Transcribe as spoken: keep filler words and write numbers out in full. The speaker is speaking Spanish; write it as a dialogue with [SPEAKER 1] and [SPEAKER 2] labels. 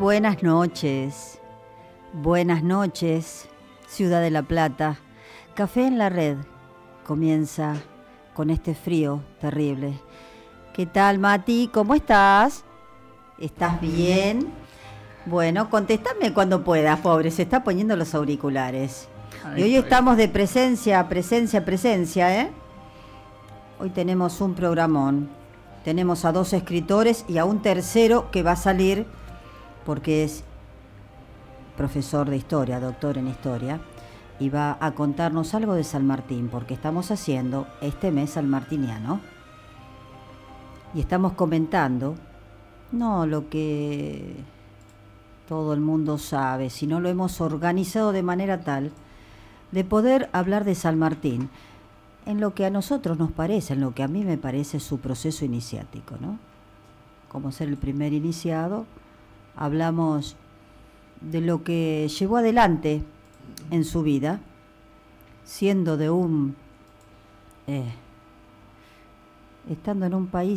[SPEAKER 1] buenas noches. Buenas noches, Ciudad de la Plata. Café en la Red comienza con este frío terrible. ¿Qué tal, Mati? ¿Cómo estás? ¿Estás bien? Bueno, contéstame cuando puedas, pobre. Se está poniendo los auriculares. Y hoy estamos de presencia, presencia, presencia, ¿eh? Hoy tenemos un programón. Tenemos a dos escritores y a un tercero que va a salir porque es profesor de historia, doctor en historia, y va a contarnos algo de San Martín, porque estamos haciendo este mes sanmartiniano. Y estamos comentando, no lo que todo el mundo sabe, sino lo hemos organizado de manera tal de poder hablar de San Martín en lo que a nosotros nos parece, en lo que a mí me parece su proceso iniciático, ¿no? Como ser el primer iniciado, hablamos de lo que llevó adelante en su vida, siendo de un, eh, estando en un país